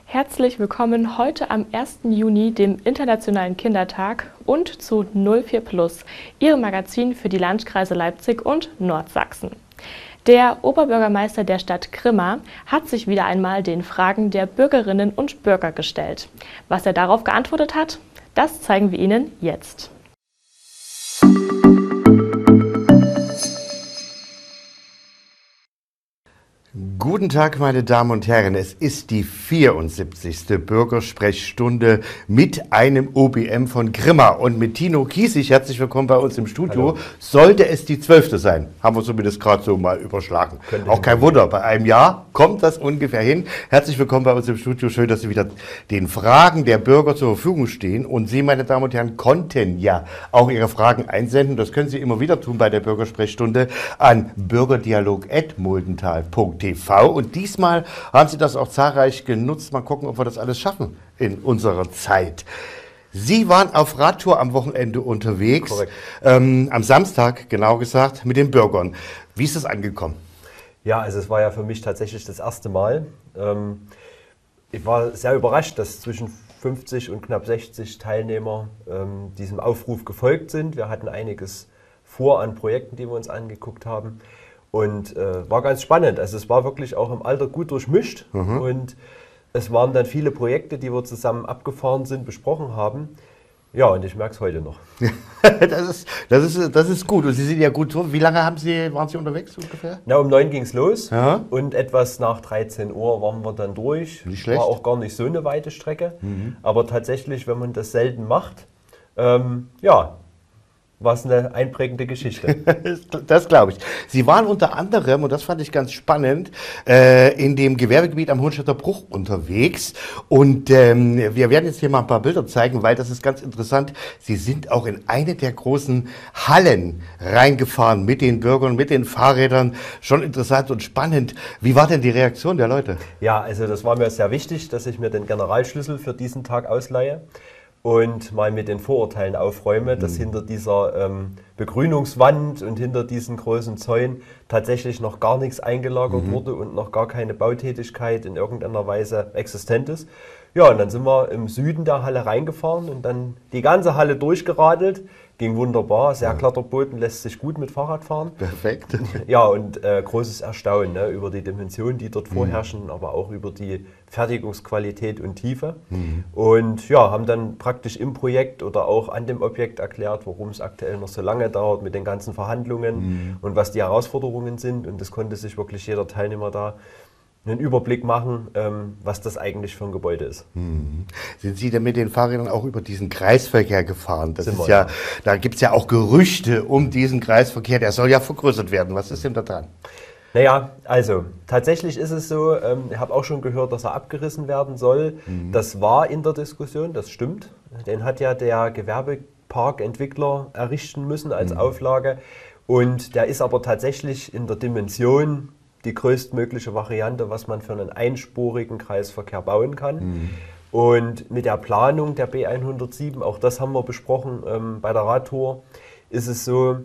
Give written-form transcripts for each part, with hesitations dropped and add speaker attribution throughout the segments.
Speaker 1: Herzlich willkommen heute am 1. Juni, dem Internationalen Kindertag, und zu 04 Plus, Ihrem Magazin für die Landkreise Leipzig und Nordsachsen. Der Oberbürgermeister der Stadt Grimma hat sich wieder einmal den Fragen der Bürgerinnen und Bürger gestellt. Was er darauf geantwortet hat, das zeigen wir Ihnen jetzt.
Speaker 2: Guten Tag, meine Damen und Herren. Es ist die 74. Bürgersprechstunde mit einem OBM von Grimma und mit Tino Kiesig. Herzlich willkommen bei uns im Studio.
Speaker 3: Hallo.
Speaker 2: Sollte es die 12. sein, haben wir zumindest gerade so mal überschlagen. Auch kein Wunder, bei einem Jahr kommt das ungefähr hin. Herzlich willkommen bei uns im Studio. Schön, dass Sie wieder den Fragen der Bürger zur Verfügung stehen. Und Sie, meine Damen und Herren, konnten ja auch Ihre Fragen einsenden. Das können Sie immer wieder tun bei der Bürgersprechstunde an bürgerdialog@muldental.tv. Und diesmal haben Sie das auch zahlreich genutzt. Mal gucken, ob wir das alles schaffen in unserer Zeit. Sie waren auf Radtour am Wochenende unterwegs, am Samstag genau gesagt, mit den Bürgern. Wie ist das angekommen?
Speaker 3: Ja, also es war ja für mich tatsächlich das erste Mal. Ich war sehr überrascht, dass zwischen 50 und knapp 60 Teilnehmer diesem Aufruf gefolgt sind. Wir hatten einiges vor an Projekten, die wir uns angeguckt haben. Und war ganz spannend. Also es war wirklich auch im Alter gut durchmischt. Und es waren dann viele Projekte, die wir zusammen abgefahren sind, besprochen haben. Ja, und ich merke es heute noch.
Speaker 2: Das ist gut. Und Sie sind ja gut durch. Wie lange waren Sie unterwegs ungefähr?
Speaker 3: Na, um 9 ging es los.
Speaker 2: Ja.
Speaker 3: Und etwas nach 13 Uhr waren wir dann durch.
Speaker 2: Nicht schlecht.
Speaker 3: War auch gar nicht so eine weite Strecke. Aber tatsächlich, wenn man das selten macht, ja, war es eine einprägende Geschichte.
Speaker 2: Das glaube ich. Sie waren unter anderem, und das fand ich ganz spannend, in dem Gewerbegebiet am Hohenstädter Bruch unterwegs. Und wir werden jetzt hier mal ein paar Bilder zeigen, weil das ist ganz interessant. Sie sind auch in eine der großen Hallen reingefahren mit den Bürgern, mit den Fahrrädern. Schon interessant und spannend. Wie war denn die Reaktion der Leute?
Speaker 3: Ja, also das war mir sehr wichtig, dass ich mir den Generalschlüssel für diesen Tag ausleihe und mal mit den Vorurteilen aufräume, dass hinter dieser Begrünungswand und hinter diesen großen Zäunen tatsächlich noch gar nichts eingelagert wurde und noch gar keine Bautätigkeit in irgendeiner Weise existent ist. Ja, und dann sind wir im Süden der Halle reingefahren und dann die ganze Halle durchgeradelt. Ging wunderbar, sehr glatter Boden, lässt sich gut mit Fahrrad fahren.
Speaker 2: Perfekt.
Speaker 3: Ja, und großes Erstaunen, ne, über die Dimensionen, die dort vorherrschen, aber auch über die Fertigungsqualität und Tiefe. Und ja, haben dann praktisch im Projekt oder auch an dem Objekt erklärt, warum es aktuell noch so lange dauert mit den ganzen Verhandlungen und was die Herausforderungen sind. Und das konnte sich wirklich jeder Teilnehmer da einen Überblick machen, was das eigentlich für ein Gebäude ist.
Speaker 2: Sind Sie denn mit den Fahrrädern auch über diesen Kreisverkehr gefahren? Das
Speaker 3: Sind
Speaker 2: ist
Speaker 3: wir,
Speaker 2: ja, da gibt es ja auch Gerüchte um diesen Kreisverkehr, der soll ja vergrößert werden. Was ist denn da dran?
Speaker 3: Naja, also tatsächlich ist es so, ich habe auch schon gehört, dass er abgerissen werden soll. Das war in der Diskussion, das stimmt. Den hat ja der Gewerbeparkentwickler errichten müssen als Auflage. Und der ist aber tatsächlich in der Dimension die größtmögliche Variante, was man für einen einspurigen Kreisverkehr bauen kann. Und mit der Planung der B107, auch das haben wir besprochen bei der Radtour, ist es so,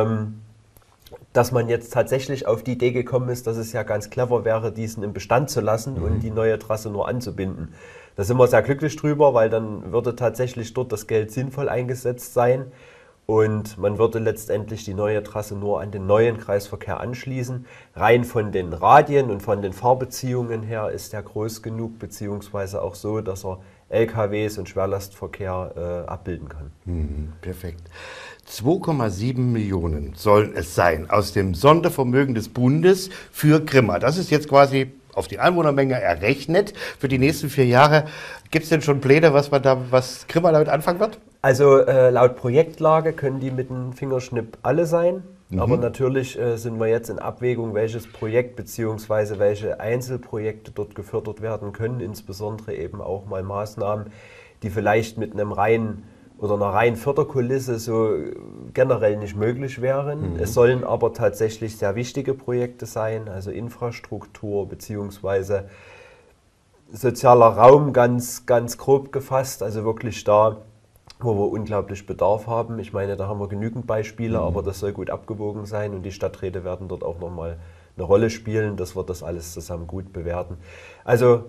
Speaker 3: dass man jetzt tatsächlich auf die Idee gekommen ist, dass es ja ganz clever wäre, diesen im Bestand zu lassen und die neue Trasse nur anzubinden. Da sind wir sehr glücklich drüber, weil dann würde tatsächlich dort das Geld sinnvoll eingesetzt sein. Und man würde letztendlich die neue Trasse nur an den neuen Kreisverkehr anschließen. Rein von den Radien und von den Fahrbeziehungen her ist der groß genug, beziehungsweise auch so, dass er LKWs und Schwerlastverkehr abbilden kann.
Speaker 2: Perfekt. 2,7 Millionen sollen es sein aus dem Sondervermögen des Bundes für Grimma. Das ist jetzt quasi auf die Einwohnermenge errechnet für die nächsten 4 Jahre. Gibt es denn schon Pläne, was Grimma damit anfangen wird?
Speaker 3: Also laut Projektlage können die mit einem Fingerschnipp alle sein. Aber natürlich sind wir jetzt in Abwägung, welches Projekt bzw. welche Einzelprojekte dort gefördert werden können. Insbesondere eben auch mal Maßnahmen, die vielleicht mit einem reinen oder einer reinen Förderkulisse so generell nicht möglich wären. Es sollen aber tatsächlich sehr wichtige Projekte sein, also Infrastruktur bzw. sozialer Raum ganz grob gefasst, also wirklich da, wo wir unglaublich Bedarf haben. Ich meine, da haben wir genügend Beispiele, aber das soll gut abgewogen sein und die Stadträte werden dort auch nochmal eine Rolle spielen, dass wir das alles zusammen gut bewerten. Also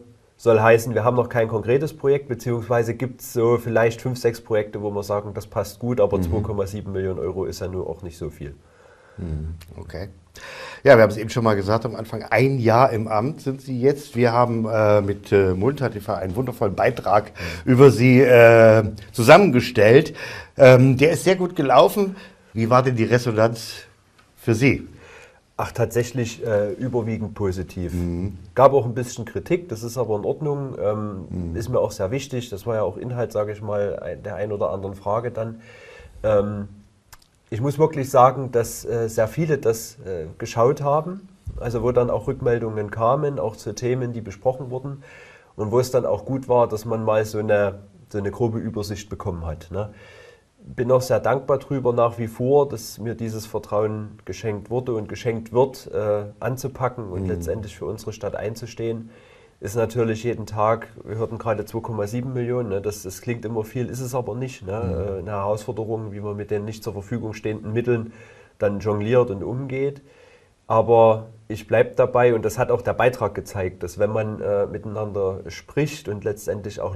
Speaker 3: Soll heißen, wir haben noch kein konkretes Projekt, beziehungsweise gibt es so vielleicht 5, 6 Projekte, wo wir sagen, das passt gut, aber 2,7 Millionen Euro ist ja nur auch nicht so viel.
Speaker 2: Okay. Ja, wir haben es eben schon mal gesagt, am Anfang 1 Jahr im Amt sind Sie jetzt. Wir haben mit Multa TV einen wundervollen Beitrag über Sie zusammengestellt. Der ist sehr gut gelaufen. Wie war denn die Resonanz für Sie?
Speaker 3: Ach, tatsächlich überwiegend positiv. Gab auch ein bisschen Kritik, das ist aber in Ordnung. Ist mir auch sehr wichtig. Das war ja auch Inhalt, sage ich mal, der ein oder anderen Frage dann. Ich muss wirklich sagen, dass sehr viele das geschaut haben, also wo dann auch Rückmeldungen kamen, auch zu Themen, die besprochen wurden und wo es dann auch gut war, dass man mal so eine grobe Übersicht bekommen hat. Ne? Bin auch sehr dankbar drüber nach wie vor, dass mir dieses Vertrauen geschenkt wurde und geschenkt wird, anzupacken und letztendlich für unsere Stadt einzustehen. Ist natürlich jeden Tag, wir hörten gerade 2,7 Millionen, ne, das klingt immer viel, ist es aber nicht. Ne? Eine Herausforderung, wie man mit den nicht zur Verfügung stehenden Mitteln dann jongliert und umgeht. Aber ich bleibe dabei und das hat auch der Beitrag gezeigt, dass wenn man miteinander spricht und letztendlich auch